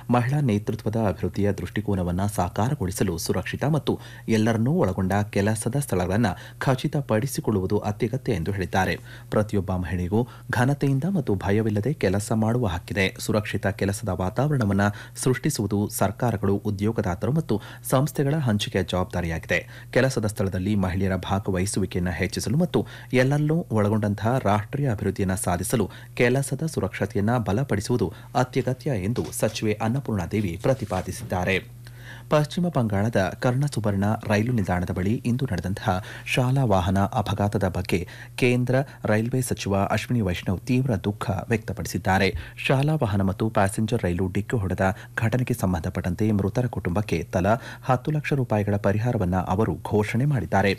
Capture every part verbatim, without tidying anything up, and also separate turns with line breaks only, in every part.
ಮಹಿಳಾ ನೇತೃತ್ವದ ಅಭಿವೃದ್ಧಿಯ ದೃಷ್ಟಿಕೋನವನ್ನು ಸಾಕಾರಗೊಳಿಸಲು ಸುರಕ್ಷಿತ ಮತ್ತು ಎಲ್ಲರನ್ನೂ ಒಳಗೊಂಡ ಕೆಲಸದ ಸ್ಥಳಗಳನ್ನು ಖಚಿತಪಡಿಸಿಕೊಳ್ಳುವುದು ಅತ್ಯಗತ್ಯ ಎಂದು ಹೇಳಿದ್ದಾರೆ. ಪ್ರತಿಯೊಬ್ಬ ಮಹಿಳೆಗೂ ಘನತೆಯಿಂದ ಮತ್ತು ಭಯವಿಲ್ಲದೆ ಕೆಲಸ ಮಾಡುವ ಹಕ್ಕಿದೆ. ಸುರಕ್ಷಿತ ಕೆಲಸದ ವಾತಾವರಣವನ್ನು ಸೃಷ್ಟಿಸುವುದು ಸರ್ಕಾರಗಳು, ಉದ್ಯೋಗದಾತರು ಮತ್ತು ಸಂಸ್ಥೆಗಳ ಹಂಚಿಕೆಯ ಜವಾಬ್ದಾರಿಯಾಗಿದೆ. ಕೆಲಸದ ಸ್ಥಳದಲ್ಲಿ ಮಹಿಳೆಯರ ಭಾಗವಹಿಸುವಿಕೆಯನ್ನು ಹೆಚ್ಚಿಸಲು ಮತ್ತು ಎಲ್ಲರನ್ನೂ ಒಳಗೊಂಡಂತಹ ರಾಷ್ಟ್ರೀಯ ಅಭಿವೃದ್ಧಿಯನ್ನು ಸಾಧಿಸಲು ಕೆಲಸದ ಸುರಕ್ಷತೆಯನ್ನು ಬಲಪಡಿಸುವುದು ಅತ್ಯಗತ್ಯ ಎಂದು ಸಚಿವೆ ಅನ್ನಪೂರ್ಣಾದೇವಿ ಪ್ರತಿಪಾದಿಸಿದ್ದಾರೆ. ಪಶ್ಚಿಮ ಬಂಗಾಳದ ಕರ್ಣಸುಬರ್ಣ ರೈಲು ನಿಲ್ದಾಣದ ಬಳಿ ಇಂದು ನಡೆದಂತಹ ಶಾಲಾ ವಾಹನ ಅಪಘಾತದ ಬಗ್ಗೆ ಕೇಂದ್ರ ರೈಲ್ವೆ ಸಚಿವ ಅಶ್ವಿನಿ ವೈಷ್ಣವ್ ತೀವ್ರ ದುಃಖ ವ್ಯಕ್ತಪಡಿಸಿದ್ದಾರೆ. ಶಾಲಾ ವಾಹನ ಮತ್ತು ಪ್ಯಾಸೆಂಜರ್ ರೈಲು ಡಿಕ್ಕಿ ಹೊಡೆದ ಘಟನೆಗೆ ಸಂಬಂಧಪಟ್ಟಂತೆ ಮೃತರ ಕುಟುಂಬಕ್ಕೆ ತಲಾ ಹತ್ತು ಲಕ್ಷ ರೂಪಾಯಿಗಳ ಪರಿಹಾರವನ್ನು ಅವರು ಘೋಷಣೆ ಮಾಡಿದ್ದಾರೆ.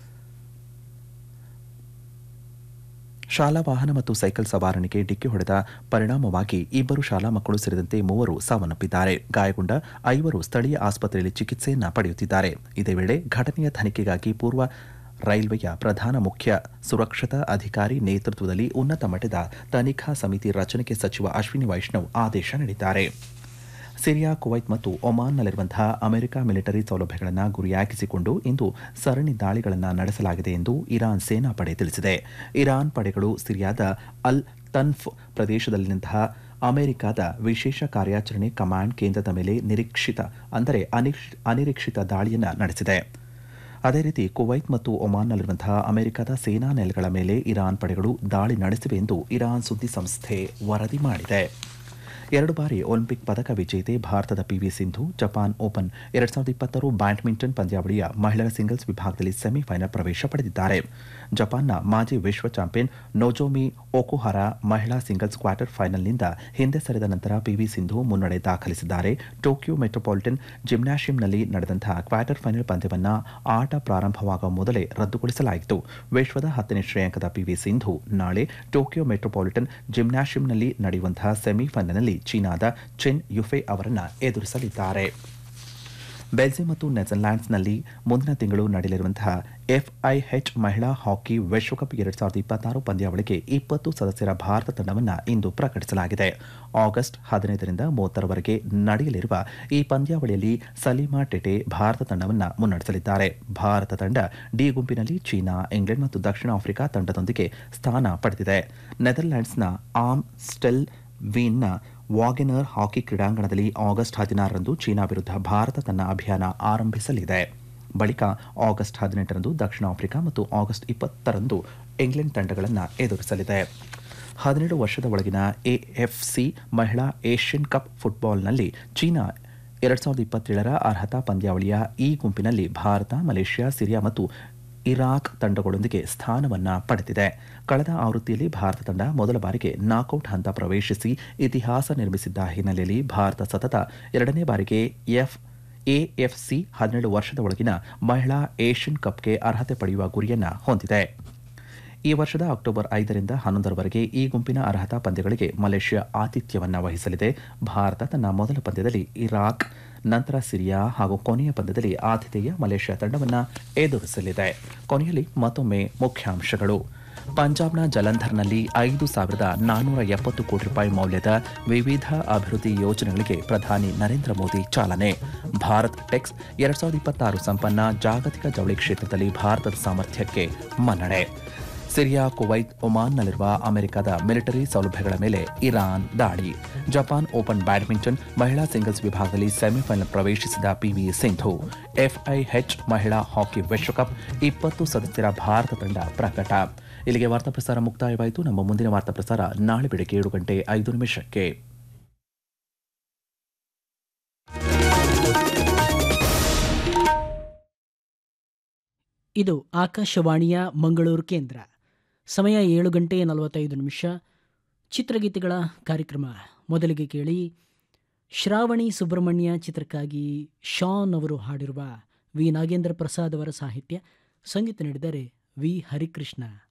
ಶಾಲಾ ವಾಹನ ಮತ್ತು ಸೈಕಲ್ ಸವಾರನಿಗೆ ಡಿಕ್ಕಿ ಹೊಡೆದ ಪರಿಣಾಮವಾಗಿ ಇಬ್ಬರು ಶಾಲಾ ಮಕ್ಕಳು ಸೇರಿದಂತೆ ಮೂವರು ಸಾವನ್ನಪ್ಪಿದ್ದಾರೆ. ಗಾಯಗೊಂಡ ಐವರು ಸ್ಥಳೀಯ ಆಸ್ಪತ್ರೆಯಲ್ಲಿ ಚಿಕಿತ್ಸೆಯನ್ನು ಪಡೆಯುತ್ತಿದ್ದಾರೆ. ಇದೇ ವೇಳೆ ಘಟನೆಯ ತನಿಖೆಗಾಗಿ ಪೂರ್ವ ರೈಲ್ವೆಯ ಪ್ರಧಾನ ಮುಖ್ಯ ಸುರಕ್ಷತಾ ಅಧಿಕಾರಿ ನೇತೃತ್ವದಲ್ಲಿ ಉನ್ನತ ಮಟ್ಟದ ತನಿಖಾ ಸಮಿತಿ ರಚನೆಗೆ ಸಚಿವ ಅಶ್ವಿನಿ ವೈಷ್ಣವ್ ಆದೇಶ ನೀಡಿದ್ದಾರೆ. ಸಿರಿಯಾ, ಕುವೈತ್ ಮತ್ತು ಒಮಾನ್ನಲ್ಲಿರುವಂತಹ ಅಮೆರಿಕ ಮಿಲಿಟರಿ ಸೌಲಭ್ಯಗಳನ್ನು ಗುರಿಯಾಗಿಸಿಕೊಂಡು ಇಂದು ಸರಣಿ ದಾಳಿಗಳನ್ನು ನಡೆಸಲಾಗಿದೆ ಎಂದು ಇರಾನ್ ಸೇನಾಪಡೆ ತಿಳಿಸಿದೆ. ಇರಾನ್ ಪಡೆಗಳು ಸಿರಿಯಾದ ಅಲ್ ತನ್ಫ್ ಪ್ರದೇಶದಲ್ಲಿದ್ದಂತಹ ಅಮೆರಿಕದ ವಿಶೇಷ ಕಾರ್ಯಾಚರಣೆ ಕಮಾಂಡ್ ಕೇಂದ್ರದ ಮೇಲೆ ನಿರೀಕ್ಷಿತ ಅಂದರೆ ಅನಿರೀಕ್ಷಿತ ದಾಳಿಯನ್ನು ನಡೆಸಿದೆ. ಅದೇ ರೀತಿ ಕುವೈತ್ ಮತ್ತು ಒಮಾನ್ನಲ್ಲಿರುವಂತಹ ಅಮೆರಿಕದ ಸೇನಾ ನೆಲೆಗಳ ಮೇಲೆ ಇರಾನ್ ಪಡೆಗಳು ದಾಳಿ ನಡೆಸಿವೆ ಎಂದು ಇರಾನ್ ಸುದ್ದಿ ಸಂಸ್ಥೆ ವರದಿ ಮಾಡಿದೆ. ಎರಡು ಬಾರಿ ಒಲಿಂಪಿಕ್ ಪದಕ ವಿಜೇತೆ ಭಾರತದ ಪಿವಿ ಸಿಂಧು ಜಪಾನ್ ಓಪನ್ ಎರಡ್ ಸಾವಿರದ ಇಪ್ಪತ್ತಾರು ಬ್ಯಾಡ್ಮಿಂಟನ್ ಪಂದ್ಯಾವಳಿಯ ಮಹಿಳೆಯರ ಸಿಂಗಲ್ಸ್ ವಿಭಾಗದಲ್ಲಿ ಸೆಮಿಫೈನಲ್ ಪ್ರವೇಶ ಪಡೆದಿದ್ದಾರೆ. ಜಪಾನ್ನ ಮಾಜಿ ವಿಶ್ವ ಚಾಂಪಿಯನ್ ನೊಜೋಮಿ ಒಕುಹರಾ ಮಹಿಳಾ ಸಿಂಗಲ್ಸ್ ಕ್ವಾರ್ಟರ್ ಫೈನಲ್ನಿಂದ ಹಿಂದೆ ಸರಿದ ನಂತರ ಪಿವಿ ಸಿಂಧು ಮುನ್ನಡೆ ದಾಖಲಿಸಿದ್ದಾರೆ. ಟೋಕಿಯೋ ಮೆಟ್ರೋಪಾಲಿಟನ್ ಜಿಮ್ನಾಷಿಯಂನಲ್ಲಿ ನಡೆದಂತಹ ಕ್ವಾರ್ಟರ್ ಫೈನಲ್ ಪಂದ್ಯವನ್ನು ಆಟ ಪ್ರಾರಂಭವಾಗುವ ಮೊದಲೇ ರದ್ದುಗೊಳಿಸಲಾಯಿತು. ವಿಶ್ವದ ಹತ್ತನೇ ಶ್ರೇಯಾಂಕದ ಪಿವಿ ಸಿಂಧು ನಾಳೆ ಟೋಕಿಯೋ ಮೆಟ್ರೋಪಾಲಿಟನ್ ಜಿಮ್ನಾಷಿಯಂನಲ್ಲಿ ನಡೆಯುವಂತಹ ಸೆಮಿಫೈನಲ್ನಲ್ಲಿ ಚೀನಾದ ಚೆನ್ ಯುಫೆ ಅವರನ್ನು ಎದುರಿಸಲಿದ್ದಾರೆ. ಬೆಲ್ಜಿಯಂ ಮತ್ತು ನೆದರ್ಲ್ಯಾಂಡ್ಸ್ನಲ್ಲಿ ಮುಂದಿನ ತಿಂಗಳು ನಡೆಯಲಿರುವಂತಹ ಎಫ್ಐಎಚ್ ಮಹಿಳಾ ಹಾಕಿ ವಿಶ್ವಕಪ್ ಎರಡ್ ಸಾವಿರದ ಇಪ್ಪತ್ತಾರು ಪಂದ್ಯಾವಳಿಗೆ ಇಪ್ಪತ್ತು ಸದಸ್ಯರ ಭಾರತ ತಂಡವನ್ನು ಇಂದು ಪ್ರಕಟಿಸಲಾಗಿದೆ. ಆಗಸ್ಟ್ ಹದಿನೈದರಿಂದ ಮೂವತ್ತರವರೆಗೆ ನಡೆಯಲಿರುವ ಈ ಪಂದ್ಯಾವಳಿಯಲ್ಲಿ ಸಲೀಮಾ ಟೆಟೆ ಭಾರತ ತಂಡವನ್ನು ಮುನ್ನಡೆಸಲಿದ್ದಾರೆ. ಭಾರತ ತಂಡ ಡಿ ಗುಂಪಿನಲ್ಲಿ ಚೀನಾ, ಇಂಗ್ಲೆಂಡ್ ಮತ್ತು ದಕ್ಷಿಣ ಆಫ್ರಿಕಾ ತಂಡದೊಂದಿಗೆ ಸ್ಥಾನ ಪಡೆದಿದೆ. ನೆದರ್ಲ್ಯಾಂಡ್ಸ್ನ ಆಮ್ ಸ್ಟೆಲ್ ವೀನ್ನ ವಾಗೆನರ್ ಹಾಕಿ ಕ್ರೀಡಾಂಗಣದಲ್ಲಿ ಆಗಸ್ಟ್ ಹದಿನಾರರಂದು ಚೀನಾ ವಿರುದ್ಧ ಭಾರತ ತನ್ನ ಅಭಿಯಾನ ಆರಂಭಿಸಲಿದೆ. ಬಳಿಕ ಆಗಸ್ಟ್ ಹದಿನೆಂಟರಂದು ದಕ್ಷಿಣ ಆಫ್ರಿಕಾ ಮತ್ತು ಆಗಸ್ಟ್ ಇಪ್ಪತ್ತರಂದು ಇಂಗ್ಲೆಂಡ್ ತಂಡಗಳನ್ನು ಎದುರಿಸಲಿದೆ. ಹದಿನೇಳು ವರ್ಷದ ಒಳಗಿನ ಎಎಫ್ಸಿ ಮಹಿಳಾ ಏಷ್ಯನ್ ಕಪ್ ಫುಟ್ಬಾಲ್ನಲ್ಲಿ ಚೀನಾ ಎರಡ್ ಸಾವಿರದ ಇಪ್ಪತ್ತೇಳರ ಅರ್ಹತಾ ಪಂದ್ಯಾವಳಿಯ ಈ ಗುಂಪಿನಲ್ಲಿ ಭಾರತ, ಮಲೇಷ್ಯಾ, ಸಿರಿಯಾ ಮತ್ತು ಇರಾಕ್ ತಂಡಗಳೊಂದಿಗೆ ಸ್ಥಾನವನ್ನು ಪಡೆದಿದೆ. ಕಳೆದ ಆವೃತ್ತಿಯಲ್ಲಿ ಭಾರತ ತಂಡ ಮೊದಲ ಬಾರಿಗೆ ನಾಕೌಟ್ ಹಂತ ಪ್ರವೇಶಿಸಿ ಇತಿಹಾಸ ನಿರ್ಮಿಸಿದ್ದ ಹಿನ್ನೆಲೆಯಲ್ಲಿ ಭಾರತ ಸತತ ಎರಡನೇ ಬಾರಿಗೆ ಎಫ್ ಎಎಫ್ಸಿ ಹದಿನೇಳು ವರ್ಷದ ಒಳಗಿನ ಮಹಿಳಾ ಏಷ್ಯನ್ ಕಪ್ಗೆ ಅರ್ಹತೆ ಪಡೆಯುವ ಗುರಿಯನ್ನು ಹೊಂದಿದೆ. ಈ ವರ್ಷದ ಅಕ್ಟೋಬರ್ ಐದರಿಂದ ಹನ್ನೊಂದರವರೆಗೆ ಈ ಗುಂಪಿನ ಅರ್ಹತಾ ಪಂದ್ಯಗಳಿಗೆ ಮಲೇಷ್ಯಾ ಆತಿಥ್ಯವನ್ನು ವಹಿಸಲಿದೆ. ಭಾರತ ತನ್ನ ಮೊದಲ ಪಂದ್ಯದಲ್ಲಿ ಇರಾಕ್, ನಂತರ ಸಿರಿಯಾ ಹಾಗೂ ಕೊನೆಯ ಪಂದ್ಯದಲ್ಲಿ ಆತಿಥೇಯ ಮಲೇಷ್ಯಾ ತಂಡವನ್ನು ಎದುರಿಸಲಿದೆ. ಕೊನೆಯಲ್ಲಿ ಮತ್ತೊಮ್ಮೆ ಮುಖ್ಯಾಂಶಗಳು. ಪಂಜಾಬ್ನ ಜಲಂಧರ್ನಲ್ಲಿ ಐದು ಸಾವಿರದ ನಾನ್ನೂರ ಎಪ್ಪತ್ತು ಕೋಟಿ ರೂಪಾಯಿ ಮೌಲ್ಯದ ವಿವಿಧ ಅಭಿವೃದ್ಧಿ ಯೋಜನೆಗಳಿಗೆ ಪ್ರಧಾನಿ ನರೇಂದ್ರ ಮೋದಿ ಚಾಲನೆ. ಭಾರತ್ ಟೆಕ್ಸ್ ಎರಡ್ ಸಾವಿರದ ಇಪ್ಪತ್ತಾರು ಸಂಪನ್ನ ಜಾಗತಿಕ ಜವಳಿ ಕ್ಷೇತ್ರದಲ್ಲಿ ಭಾರತದ ಸಾಮರ್ಥ್ಯಕ್ಕೆ ಮನ್ನಣೆ. ಸಿರಿಯಾ, ಕುವೈತ್, ಒಮಾನ್ನಲ್ಲಿರುವ ಅಮೆರಿಕದ ಮಿಲಿಟರಿ ಸೌಲಭ್ಯಗಳ ಮೇಲೆ ಇರಾನ್ ದಾಳಿ. ಜಪಾನ್ ಓಪನ್ ಬ್ಯಾಡ್ಮಿಂಟನ್ ಮಹಿಳಾ ಸಿಂಗಲ್ಸ್ ವಿಭಾಗದಲ್ಲಿ ಸೆಮಿಫೈನಲ್ ಪ್ರವೇಶಿಸಿದ ಪಿವಿ ಸಿಂಧು. ಎಫ್ಐಎಚ್ ಮಹಿಳಾ ಹಾಕಿ ವಿಶ್ವಕಪ್ ಇಪ್ಪತ್ತು ಸದಸ್ಯರ ಭಾರತ ತಂಡ ಪ್ರಕಟ. ಇಲ್ಲಿಗೆ ವಾರ್ತಾ ಪ್ರಸಾರ ಮುಕ್ತಾಯವಾಯಿತು. ನಮ್ಮ ಮುಂದಿನ ವಾರ್ತಾ ಪ್ರಸಾರ ನಾಳೆ ಬೆಳಗ್ಗೆ ಏಳು ಗಂಟೆ ಐದು ನಿಮಿಷಕ್ಕೆ.
ಇದು ಆಕಾಶವಾಣಿಯ ಮಂಗಳೂರು ಕೇಂದ್ರ. ಸಮಯ ಏಳು ಗಂಟೆ ನಲವತ್ತೈದು ನಿಮಿಷ. ಚಿತ್ರಗೀತೆಗಳ ಕಾರ್ಯಕ್ರಮ. ಮೊದಲಿಗೆ ಕೇಳಿ ಶ್ರಾವಣಿ ಸುಬ್ರಹ್ಮಣ್ಯ ಚಿತ್ರಕ್ಕಾಗಿ ಶಾನ್ ಅವರು ಹಾಡಿರುವ ವಿ ನಾಗೇಂದ್ರ ಪ್ರಸಾದ್ ಅವರ ಸಾಹಿತ್ಯ, ಸಂಗೀತ ನೀಡಿದರೆ ವಿ ಹರಿಕೃಷ್ಣ.